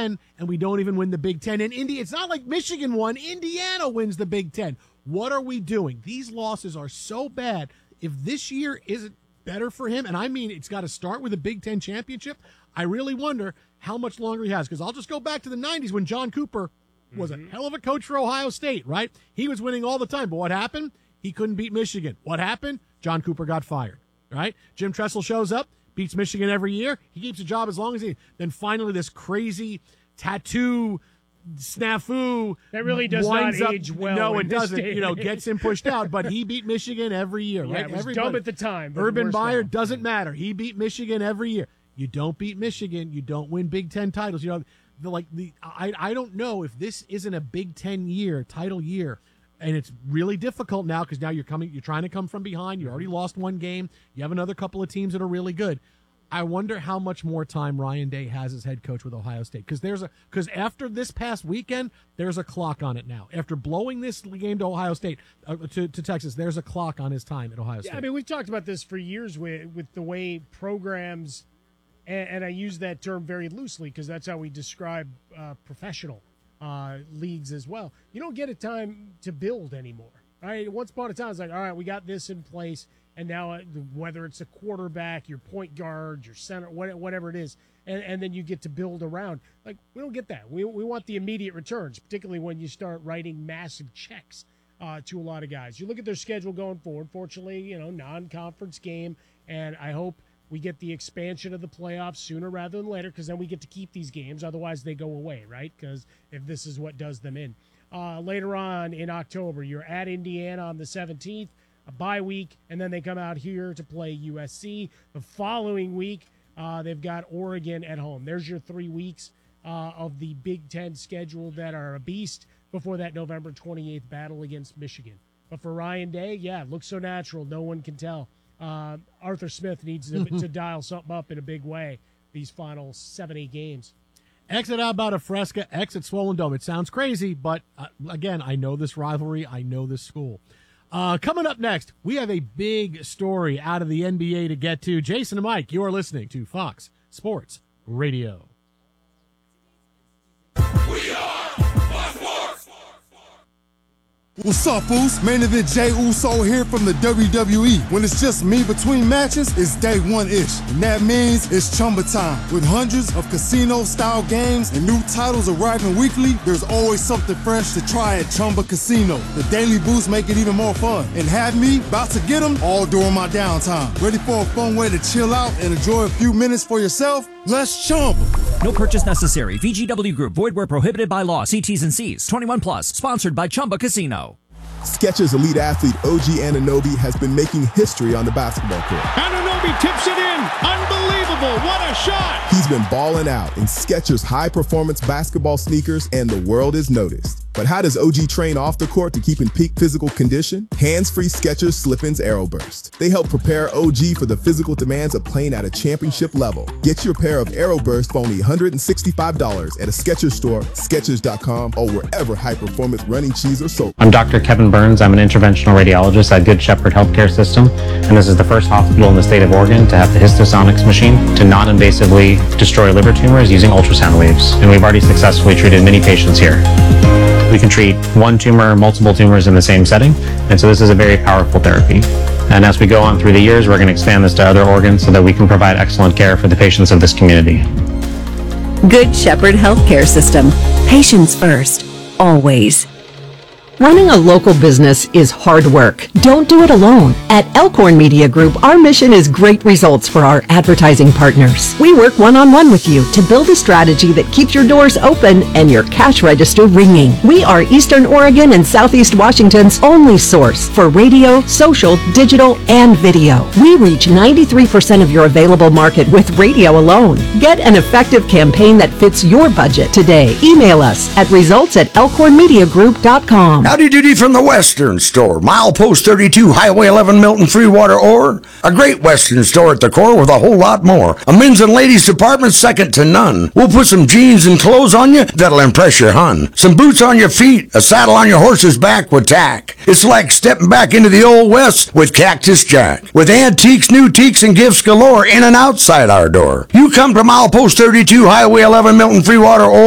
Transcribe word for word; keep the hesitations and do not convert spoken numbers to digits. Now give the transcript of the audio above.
Ten, and we don't even win the Big Ten. And Indy, it's not like Michigan won. Indiana wins the Big Ten. What are we doing? These losses are so bad. If this year isn't better for him, and I mean it's got to start with a Big Ten championship, I really wonder how much longer he has. Because I'll just go back to the nineties when John Cooper was mm-hmm. a hell of a coach for Ohio State, right? He was winning all the time. But what happened? He couldn't beat Michigan. What happened? John Cooper got fired, right? Jim Tressel shows up, beats Michigan every year. He keeps a job as long as he – then finally this crazy tattoo snafu that really does not age up, well. No, it doesn't. You know, gets him pushed out. But he beat Michigan every year, yeah, right? It was Everybody, dumb at the time. Urban Meyer doesn't matter. He beat Michigan every year. You don't beat Michigan, you don't win Big Ten titles. You know, the, like the I I don't know if this isn't a Big Ten year, title year, and it's really difficult now because now you're coming, you're trying to come from behind. You already lost one game. You have another couple of teams that are really good. I wonder how much more time Ryan Day has as head coach with Ohio State, because there's a because after this past weekend, there's a clock on it now. After blowing this game to Ohio State, uh, to to Texas, there's a clock on his time at Ohio State. Yeah, I mean, we've talked about this for years with with the way programs, and, and I use that term very loosely because that's how we describe uh, professional uh, leagues as well. You don't get a time to build anymore, right? Once upon a time, it's like, all right, we got this in place. And now, uh, whether it's a quarterback, your point guard, your center, whatever it is, and, and then you get to build around. Like, we don't get that. We we want the immediate returns, particularly when you start writing massive checks uh, to a lot of guys. You look at their schedule going forward. Fortunately, you know, non-conference game, and I hope we get the expansion of the playoffs sooner rather than later, because then we get to keep these games. Otherwise, they go away, right? Because if this is what does them in. Uh, later on in October, you're at Indiana on the seventeenth. A bye week, and then they come out here to play U S C. The following week, uh, they've got Oregon at home. There's your three weeks uh, of the Big Ten schedule that are a beast before that November twenty-eighth battle against Michigan. But for Ryan Day, yeah, it looks so natural. No one can tell. Uh, Arthur Smith needs to, to dial something up in a big way these final seven, eight games. Exit Alberta Fresca, exit Swollen Dome. It sounds crazy, but, uh, again, I know this rivalry. I know this school. Uh, coming up next, we have a big story out of the N B A to get to. Jason and Mike, you are listening to Fox Sports Radio. We are Fox Sports. What's up, Foos? Main Event Jay Uso here from the W W E. When it's just me between matches, it's day one-ish. And that means it's Chumba time. With hundreds of casino-style games and new titles arriving weekly, there's always something fresh to try at Chumba Casino. The daily boosts make it even more fun. And have me about to get them all during my downtime. Ready for a fun way to chill out and enjoy a few minutes for yourself? Let's Chumba. No purchase necessary. V G W Group. Void where prohibited by law. See T's and C's. twenty-one plus. Sponsored by Chumba Casino. Skechers elite athlete O G Anunoby has been making history on the basketball court. Anunoby tips it in. Unbelievable. What a shot. He's been balling out in Skechers high-performance basketball sneakers, and the world is noticed. But how does O G train off the court to keep in peak physical condition? Hands-free Skechers Slip-ins Aeroburst. They help prepare O G for the physical demands of playing at a championship level. Get your pair of Aeroburst for only one hundred sixty-five dollars at a Skechers store, Skechers dot com, or wherever high-performance running shoes are sold. I'm Doctor Kevin Burns. I'm an interventional radiologist at Good Shepherd Healthcare System, and this is the first hospital in the state of Oregon to have the Histosonics machine to non-invasively destroy liver tumors using ultrasound waves. And we've already successfully treated many patients here. We can treat one tumor, multiple tumors in the same setting, and so this is a very powerful therapy. And as we go on through the years, we're going to expand this to other organs so that we can provide excellent care for the patients of this community. Good Shepherd Healthcare System. Patients first. Always. Running a local business is hard work. Don't do it alone. At Elkhorn Media Group, our mission is great results for our advertising partners. We work one-on-one with you to build a strategy that keeps your doors open and your cash register ringing. We are Eastern Oregon and Southeast Washington's only source for radio, social, digital, and video. We reach ninety-three percent of your available market with radio alone. Get an effective campaign that fits your budget today. Email us at results at elkhorn media group dot com. Howdy doody from the Western Store. Milepost thirty-two, Highway eleven, Milton, Freewater, Ore. A great Western store at the core with a whole lot more. A men's and ladies department second to none. We'll put some jeans and clothes on you that'll impress your hun. Some boots on your feet, a saddle on your horse's back with tack. It's like stepping back into the old West with Cactus Jack. With antiques, new teaks, and gifts galore in and outside our door. You come to Milepost thirty-two, Highway eleven, Milton, Freewater, Ore.